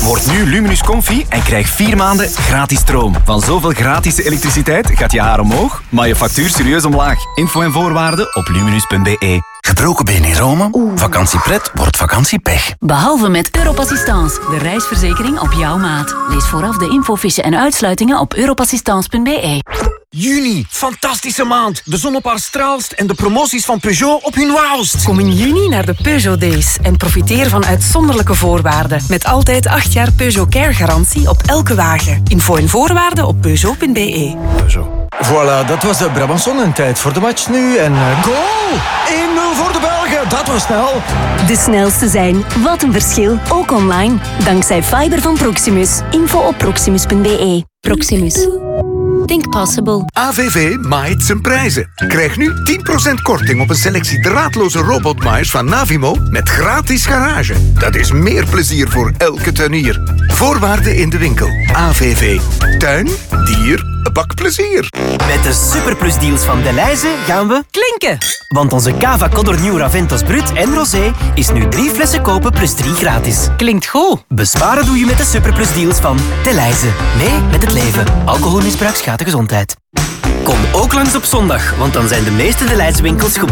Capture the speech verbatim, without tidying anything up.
Word nu Luminus Comfy en krijg vier maanden gratis stroom. Van zoveel gratis elektriciteit gaat je haar omhoog, maar je factuur serieus omlaag. Info en voorwaarden op luminus punt b e. Gebroken been in Rome? Vakantiepret wordt vakantiepech. Behalve met Europassistance, de reisverzekering op jouw maat. Lees vooraf de infofiche en uitsluitingen op europassistance punt b e. Juni, fantastische maand. De zon op haar straalst en de promoties van Peugeot op hun wauwst. Kom in juni naar de Peugeot Days en profiteer van uitzonderlijke voorwaarden. Met altijd acht jaar Peugeot Care garantie op elke wagen. Info en voorwaarden op peugeot punt b e. Peugeot. Voilà, dat was de Brabançon en tijd voor de match nu. En uh, goal! één nul voor de Belgen, dat was snel. De snelste zijn. Wat een verschil. Ook online. Dankzij fiber van Proximus. Info op proximus punt b e. Proximus. Think possible. A V V maait zijn prijzen. Krijg nu tien procent korting op een selectie draadloze robotmaaiers van Navimo met gratis garage. Dat is meer plezier voor elke tuinier. Voorwaarden in de winkel. A V V. Tuin, dier, bakplezier. Met de superplusdeals van Delhaize gaan we Klinken! Want onze Cava Codor Nieuw Raventos Brut en Rosé is nu drie flessen kopen plus drie gratis. Klinkt goed. Besparen doe je met de superplusdeals van Delhaize. Mee met het leven. Alcoholmisbruik schaadt de gezondheid. Kom ook langs op zondag, want dan zijn de meeste Delhaize winkels gewoon